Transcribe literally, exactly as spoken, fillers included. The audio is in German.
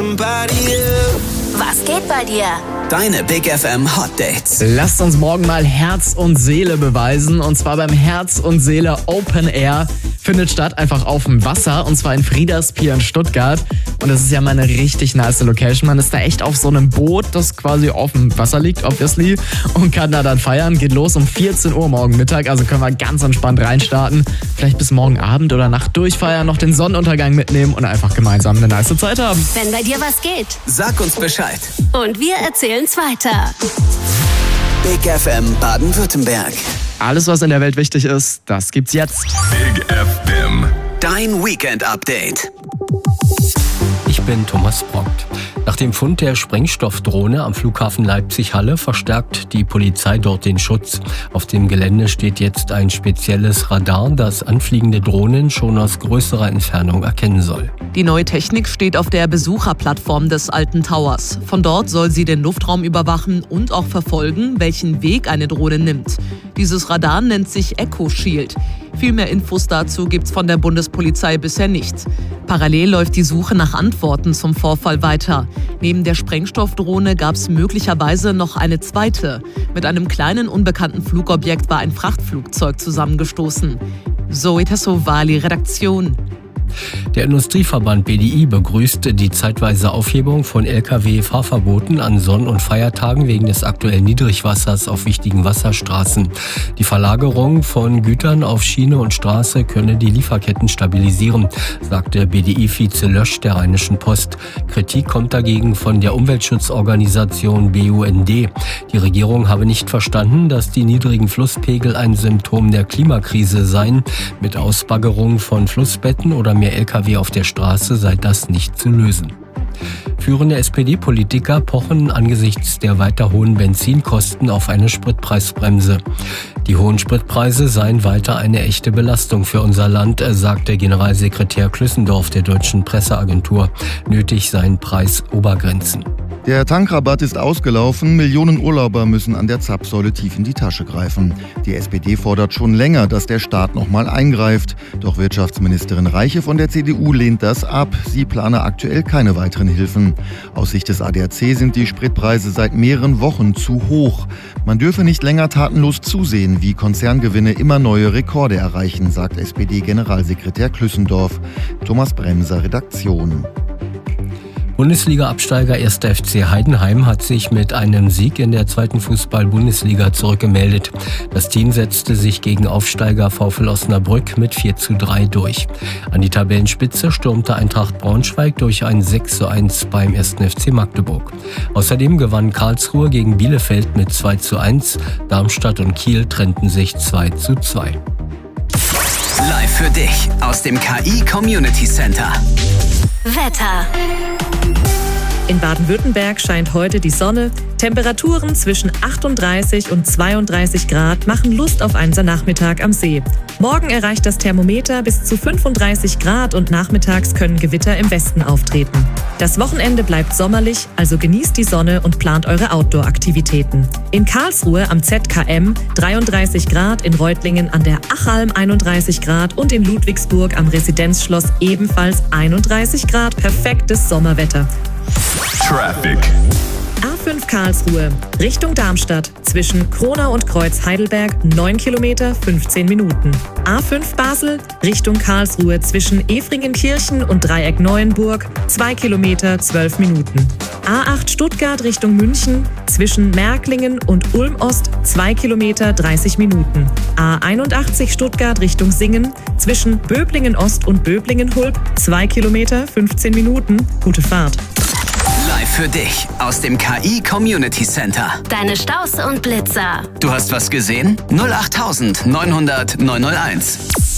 Was geht bei dir? Deine Big F M Hot Dates. Lasst uns morgen mal Herz und Seele beweisen. Und zwar beim Herz und Seele Open Air. Findet statt einfach auf dem Wasser. Und zwar in Friedaspier in Stuttgart. Und das ist ja mal eine richtig nice Location. Man ist da echt auf so einem Boot, das quasi auf dem Wasser liegt, obviously. Und kann da dann feiern. Geht los um vierzehn Uhr morgen Mittag. Also können wir ganz entspannt reinstarten. Vielleicht bis morgen Abend oder Nacht durchfeiern, noch den Sonnenuntergang mitnehmen und einfach gemeinsam eine nice Zeit haben. Wenn bei dir was geht. Sag uns Bescheid. Und wir erzählen's weiter. Big F M Baden-Württemberg. Alles, was in der Welt wichtig ist, das gibt's jetzt. Big F M. Dein Weekend-Update. Ich bin Thomas Brockt. Nach dem Fund der Sprengstoffdrohne am Flughafen Leipzig-Halle verstärkt die Polizei dort den Schutz. Auf dem Gelände steht jetzt ein spezielles Radar, das anfliegende Drohnen schon aus größerer Entfernung erkennen soll. Die neue Technik steht auf der Besucherplattform des alten Towers. Von dort soll sie den Luftraum überwachen und auch verfolgen, welchen Weg eine Drohne nimmt. Dieses Radar nennt sich Echo Shield. Viel mehr Infos dazu gibt's von der Bundespolizei bisher nicht. Parallel läuft die Suche nach Antworten zum Vorfall weiter. Neben der Sprengstoffdrohne gab es möglicherweise noch eine zweite. Mit einem kleinen unbekannten Flugobjekt war ein Frachtflugzeug zusammengestoßen. Zoe Tassovali, Redaktion. Der Industrieverband B D I begrüßt die zeitweise Aufhebung von L K W-Fahrverboten an Sonn- und Feiertagen wegen des aktuellen Niedrigwassers auf wichtigen Wasserstraßen. Die Verlagerung von Gütern auf Schiene und Straße könne die Lieferketten stabilisieren, sagte B D I-Vize Lösch der Rheinischen Post. Kritik kommt dagegen von der Umweltschutzorganisation B U N D. Die Regierung habe nicht verstanden, dass die niedrigen Flusspegel ein Symptom der Klimakrise seien. Mit Ausbaggerung von Flussbetten oder mehr L K W auf der Straße sei das nicht zu lösen. Führende S P D-Politiker pochen angesichts der weiter hohen Benzinkosten auf eine Spritpreisbremse. Die hohen Spritpreise seien weiter eine echte Belastung für unser Land, sagte Generalsekretär Klüssendorf der Deutschen Presseagentur. Nötig seien Preisobergrenzen. Der Tankrabatt ist ausgelaufen, Millionen Urlauber müssen an der Zapfsäule tief in die Tasche greifen. Die S P D fordert schon länger, dass der Staat nochmal eingreift. Doch Wirtschaftsministerin Reiche von der C D U lehnt das ab. Sie plane aktuell keine weiteren Hilfen. Aus Sicht des A D A C sind die Spritpreise seit mehreren Wochen zu hoch. Man dürfe nicht länger tatenlos zusehen, wie Konzerngewinne immer neue Rekorde erreichen, sagt S P D-Generalsekretär Klüssendorf. Thomas Bremser, Redaktion. Bundesliga-Absteiger erster F C Heidenheim hat sich mit einem Sieg in der zweiten Fußball-Bundesliga zurückgemeldet. Das Team setzte sich gegen Aufsteiger VfL Osnabrück mit vier zu drei durch. An die Tabellenspitze stürmte Eintracht Braunschweig durch ein sechs zu eins beim ersten F C Magdeburg. Außerdem gewann Karlsruhe gegen Bielefeld mit zwei zu eins. Darmstadt und Kiel trennten sich zwei zu zwei. Live für dich aus dem K I Community Center. Wetter. In Baden-Württemberg scheint heute die Sonne. Temperaturen zwischen achtunddreißig und zweiunddreißig Grad machen Lust auf einen Nachmittag am See. Morgen erreicht das Thermometer bis zu fünfunddreißig Grad und nachmittags können Gewitter im Westen auftreten. Das Wochenende bleibt sommerlich, also genießt die Sonne und plant eure Outdoor-Aktivitäten. In Karlsruhe am Z K M dreiunddreißig Grad, in Reutlingen an der Achalm einunddreißig Grad und in Ludwigsburg am Residenzschloss ebenfalls einunddreißig Grad. Perfektes Sommerwetter. Traffic. A fünf Karlsruhe, Richtung Darmstadt, zwischen Kronau und Kreuz Heidelberg, neun Kilometer, fünfzehn Minuten. A fünf Basel, Richtung Karlsruhe, zwischen Efringenkirchen und Dreieck Neuenburg, zwei Kilometer, zwölf Minuten. A acht Stuttgart Richtung München, zwischen Märklingen und Ulm Ost, zwei Kilometer, dreißig Minuten. A einundachtzig Stuttgart Richtung Singen, zwischen Böblingen Ost und Böblingen Hulb, zwei Kilometer, fünfzehn Minuten. Gute Fahrt. Live für dich aus dem K I Community Center. Deine Staus und Blitzer. Du hast was gesehen? null acht neunhundert neunhunderteins.